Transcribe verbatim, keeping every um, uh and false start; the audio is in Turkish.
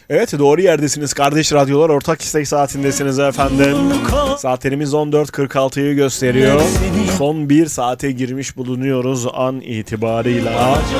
Evet, doğru yerdesiniz. Kardeş Radyolar Ortak İstek Saatindesiniz efendim. Saatlerimiz on dört kırk altıyı gösteriyor. Son bir saate girmiş bulunuyoruz an itibarıyla.